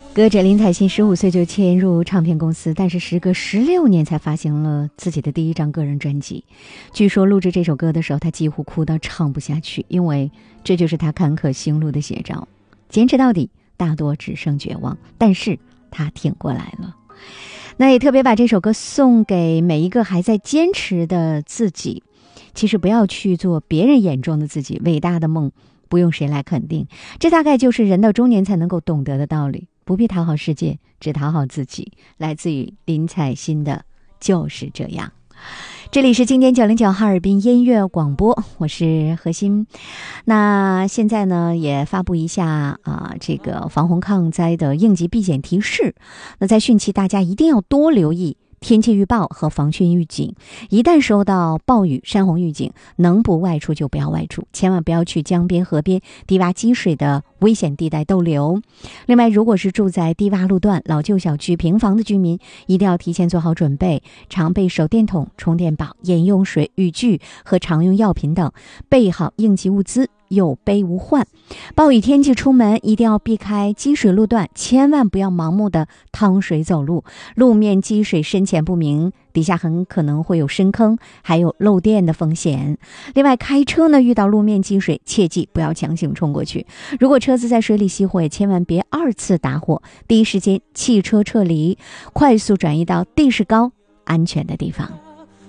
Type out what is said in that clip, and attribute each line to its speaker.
Speaker 1: 歌者林采欣15岁就迁入唱片公司，但是时隔16年才发行了自己的第一张个人专辑。据说录制这首歌的时候，他几乎哭到唱不下去，因为这就是他坎坷心路的写照。坚持到底，大多只剩绝望，但是他挺过来了。那也特别把这首歌送给每一个还在坚持的自己。其实不要去做别人眼中的自己，伟大的梦不用谁来肯定，这大概就是人到中年才能够懂得的道理。不必讨好世界，只讨好自己。来自于林采欣的就是这样。这里是经典909哈尔滨音乐广播，我是何欣。那现在呢，也发布一下这个防洪抗灾的应急避险提示。那在汛期，大家一定要多留意天气预报和防汛预警，一旦收到暴雨、山洪预警，能不外出就不要外出，千万不要去江边、河边、低洼积水的危险地带逗留。另外，如果是住在低洼路段、老旧小区、平房的居民，一定要提前做好准备，常备手电筒、充电宝、饮用水、雨具和常用药品等，备好应急物资，有备无患。暴雨天气出门一定要避开积水路段，千万不要盲目的趟水走路，路面积水深浅不明，底下很可能会有深坑，还有漏电的风险。另外，开车呢，遇到路面积水，切记不要强行冲过去。如果车子在水里熄火，也千万别2次打火，第一时间汽车撤离，快速转移到地势高、安全的地方。